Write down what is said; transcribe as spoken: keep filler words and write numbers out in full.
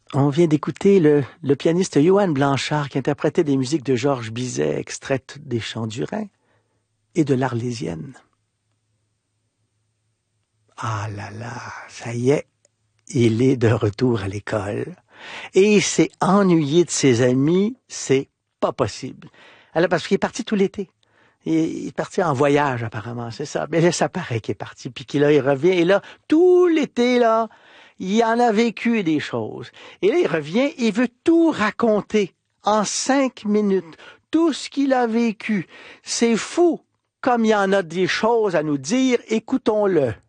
On vient d'écouter le, le pianiste Johann Blanchard qui interprétait des musiques de Georges Bizet extraites des chants du Rhin et de l'Arlésienne. Ah là là, ça y est, il est de retour à l'école. Et il s'est ennuyé de ses amis, c'est pas possible. Alors, parce qu'il est parti tout l'été. Il est parti en voyage, apparemment, c'est ça. Mais là, ça paraît qu'il est parti, puis qu'il là, il revient. Et là, tout l'été, là, il en a vécu des choses. Et là, il revient, il veut tout raconter en cinq minutes. Tout ce qu'il a vécu. C'est fou. Comme il y en a des choses à nous dire, écoutons-le.